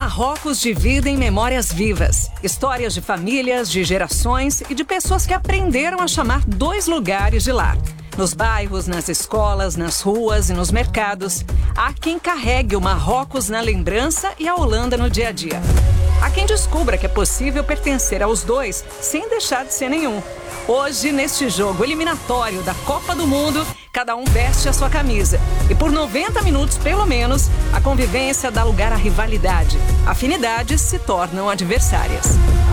Marrocos dividem memórias vivas, histórias de famílias, de gerações e de pessoas que aprenderam a chamar dois lugares de lar. Nos bairros, nas escolas, nas ruas e nos mercados, há quem carregue o Marrocos na lembrança e a Holanda no dia a dia. Há quem descubra que é possível pertencer aos dois sem deixar de ser nenhum. Hoje, neste jogo eliminatório da Copa do Mundo, cada um veste a sua camisa. E por 90 minutos, pelo menos, a convivência dá lugar à rivalidade. Afinidades se tornam adversárias.